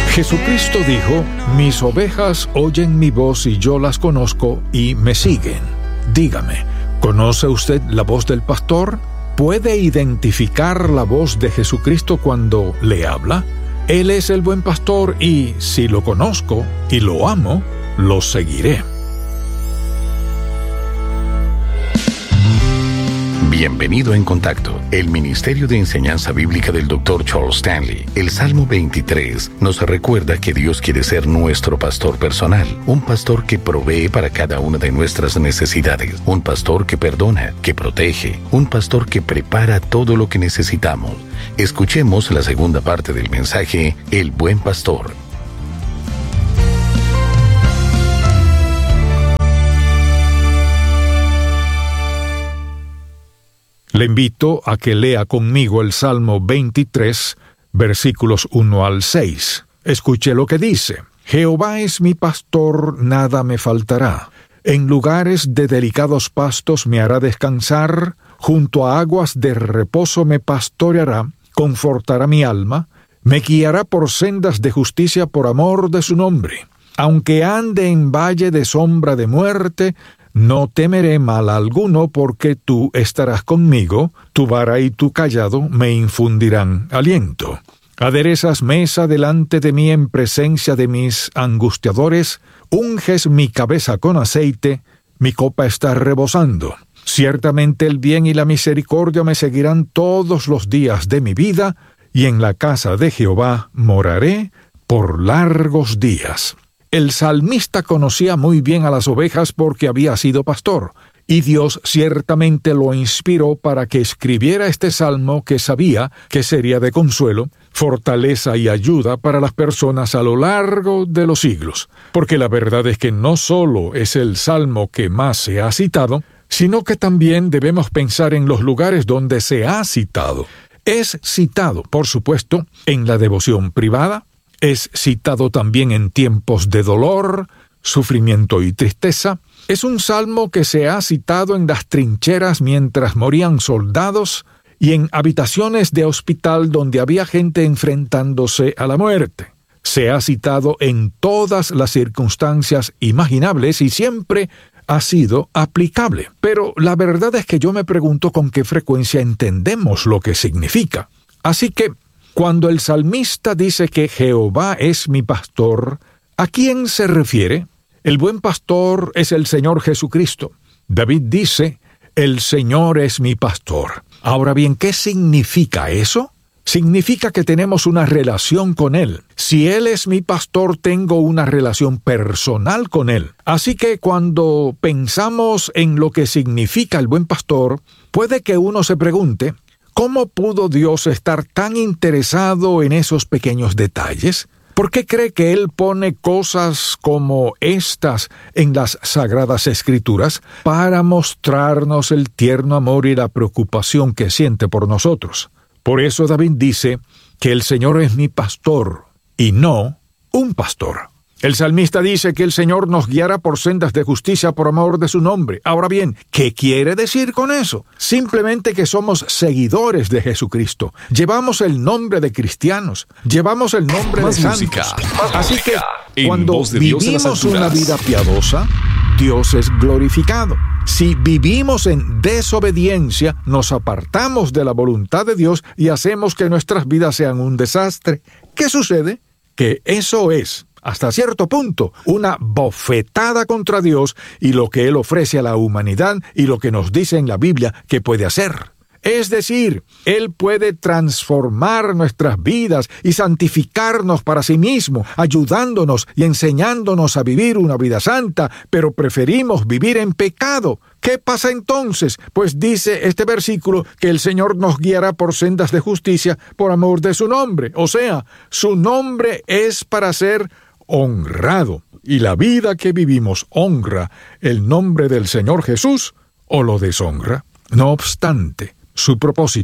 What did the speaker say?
Jesucristo dijo: mis ovejas oyen mi voz y yo las conozco y me siguen. Dígame, ¿conoce usted la voz del pastor? ¿Puede identificar la voz de Jesucristo cuando le habla? Él es el buen pastor y, si lo conozco y lo amo, lo seguiré. Bienvenido en Contacto, el Ministerio de Enseñanza Bíblica del Dr. Charles Stanley. El Salmo 23 nos recuerda que Dios quiere ser nuestro pastor personal, un pastor que provee para cada una de nuestras necesidades, un pastor que perdona, que protege, un pastor que prepara todo lo que necesitamos. Escuchemos la segunda parte del mensaje, El Buen Pastor. Le invito a que lea conmigo el Salmo 23, versículos 1 al 6. Escuche lo que dice: Jehová es mi pastor, nada me faltará. En lugares de delicados pastos me hará descansar, junto a aguas de reposo me pastoreará, confortará mi alma, me guiará por sendas de justicia por amor de su nombre. Aunque ande en valle de sombra de muerte, no temeré mal alguno, porque tú estarás conmigo, tu vara y tu cayado me infundirán aliento. Aderezas mesa delante de mí en presencia de mis angustiadores, unges mi cabeza con aceite, mi copa está rebosando. Ciertamente el bien y la misericordia me seguirán todos los días de mi vida, y en la casa de Jehová moraré por largos días. El salmista conocía muy bien a las ovejas porque había sido pastor, y Dios ciertamente lo inspiró para que escribiera este salmo que sabía que sería de consuelo, fortaleza y ayuda para las personas a lo largo de los siglos. Porque la verdad es que no solo es el salmo que más se ha citado, sino que también debemos pensar en los lugares donde se ha citado. Es citado, por supuesto, en la devoción privada. Es citado también en tiempos de dolor, sufrimiento y tristeza. Es un salmo que se ha citado en las trincheras mientras morían soldados y en habitaciones de hospital donde había gente enfrentándose a la muerte. Se ha citado en todas las circunstancias imaginables y siempre ha sido aplicable. Pero la verdad es que yo me pregunto con qué frecuencia entendemos lo que significa. Así que, cuando el salmista dice que Jehová es mi pastor, ¿a quién se refiere? El buen pastor es el Señor Jesucristo. David dice: el Señor es mi pastor. Ahora bien, ¿qué significa eso? Significa que tenemos una relación con Él. Si Él es mi pastor, tengo una relación personal con Él. Así que cuando pensamos en lo que significa el buen pastor, puede que uno se pregunte: ¿cómo pudo Dios estar tan interesado en esos pequeños detalles? ¿Por qué cree que Él pone cosas como estas en las Sagradas Escrituras para mostrarnos el tierno amor y la preocupación que siente por nosotros? Por eso David dice que el Señor es mi pastor y no un pastor. El salmista dice que el Señor nos guiará por sendas de justicia por amor de su nombre. Ahora bien, ¿qué quiere decir con eso? Simplemente que somos seguidores de Jesucristo. Llevamos el nombre de cristianos. Llevamos el nombre de santos. Así que cuando vivimos una vida piadosa, Dios es glorificado. Si vivimos en desobediencia, nos apartamos de la voluntad de Dios y hacemos que nuestras vidas sean un desastre. ¿Qué sucede? Que eso es, hasta cierto punto, una bofetada contra Dios y lo que Él ofrece a la humanidad y lo que nos dice en la Biblia que puede hacer. Es decir, Él puede transformar nuestras vidas y santificarnos para sí mismo, ayudándonos y enseñándonos a vivir una vida santa, pero preferimos vivir en pecado. ¿Qué pasa entonces? Pues dice este versículo que el Señor nos guiará por sendas de justicia por amor de su nombre. O sea, su nombre es para ser honrado. Y la vida que vivimos honra el nombre del Señor Jesús o lo deshonra. No obstante, su propósito